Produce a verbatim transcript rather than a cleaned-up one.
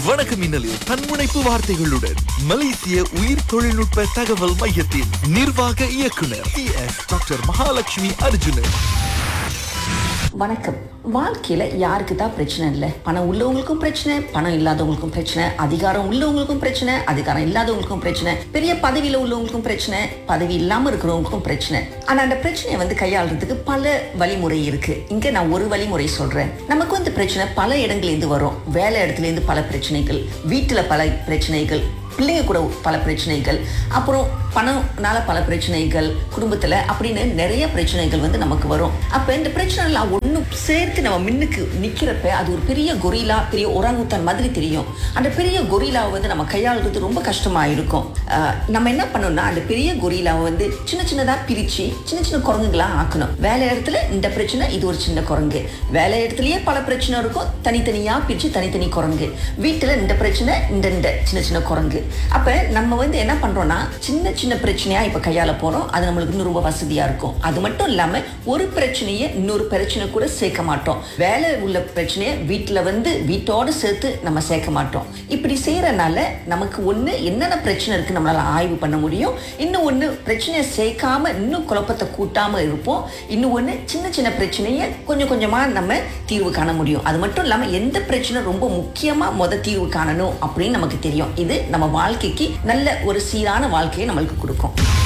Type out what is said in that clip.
வணக்கம் மின்னலில் தன்முனைப்பு வார்த்தைகளுடன் மலேசிய உயிர் தொழில்நுட்ப தகவல் மையத்தின் நிர்வாக இயக்குனர் C yes doctor Mahalakshmi Arjunan. வணக்கம். வாழ்க்கையில யாருக்கு தான் பிரச்சனை இல்லை? பணம் உள்ளவங்களுக்கும் பிரச்சனை, பணம் இல்லாதவங்களுக்கும் பிரச்சனை, அதிகாரம் உள்ளவங்களுக்கும் பிரச்சனை, அதிகாரம் இல்லாதவங்களுக்கும் பிரச்சனை, பெரிய பதவியில உள்ளவங்களுக்கும் பிரச்சனை, பதவி இல்லாம இருக்கிறவங்களுக்கும் பிரச்சனை. ஆனா அந்த பிரச்சனையை வந்து கையாளுறதுக்கு பல வழிமுறை இருக்கு. இங்க நான் ஒரு வழிமுறை சொல்றேன். நமக்கு வந்து பிரச்சனை பல இடங்கள்ல இருந்து வரும். வேலை இடத்துல இருந்து பல பிரச்சனைகள், வீட்டுல பல பிரச்சனைகள், பிள்ளைங்க கூட பல பிரச்சனைகள், அப்புறம் பணம்னால பல பிரச்சனைகள், குடும்பத்துல அப்படின்னு நிறைய பிரச்சனைகள் வந்து நமக்கு வரும். அப்ப இந்த பிரச்சனை எல்லாம் ஒண்ணு சேர்த்து நம்ம மின்னுக்கு நிக்கிறப்ப அது ஒரு பெரிய கொரிலா, பெரிய ஒராங்குத்தான் மாதிரி தெரியும். அந்த பெரிய கொரிலாவை வந்து நம்ம கையாளுறது ரொம்ப கஷ்டமா இருக்கும். நம்ம என்ன பண்ணணும்னா அந்த பெரிய கொரிலாவை வந்து சின்ன சின்னதா பிரிச்சு சின்ன சின்ன குரங்குகளா ஆக்கணும். வேலை இடத்துல இந்த பிரச்சனை, இது ஒரு சின்ன குரங்கு. வேலை இடத்துலயே பல பிரச்சனை இருக்கும், தனித்தனியா பிரிச்சு தனித்தனி குரங்கு. வீட்டுல இந்த பிரச்சனை, இந்த இந்த சின்ன சின்ன குரங்கு. அப்ப நம்ம வந்து என்ன பண்றோம்னா சின்ன சின்ன பிரச்சனையா இப்ப கையாள போறோம். அது நம்மளுக்கு இன்னும் ரொம்ப வசதியா இருக்கும். அது மட்டும் இல்லாம ஒரு பிரச்சனையை இன்னொரு பிரச்சனை கூட சேர்க்க மாட்டோம். வேலை உள்ள பிரச்சனையை வீட்டுல வந்து வீட்டோட சேர்த்து நம்ம சேர்க்க மாட்டோம். இப்படி செய்யறதுனால நமக்கு ஒண்ணு என்னென்ன பிரச்சனை இருக்கு நம்மளால ஆய்வு பண்ண முடியும். இன்னும் ஒண்ணு பிரச்சனையை சேர்க்காம இன்னும் குழப்பத்தை கூட்டாம இருப்போம். இன்னும் ஒண்ணு சின்ன சின்ன பிரச்சனையை கொஞ்சம் கொஞ்சமா நம்ம தீர்வு காண முடியும். அது மட்டும் இல்லாம எந்த பிரச்சனை ரொம்ப முக்கியமா முத தீர்வு காணணும் அப்படின்னு நமக்கு தெரியும். இது நம்ம வாழ்க்கைக்கு நல்ல ஒரு சீரான வாழ்க்கையை நம்மளுக்கு கொடுக்கும்.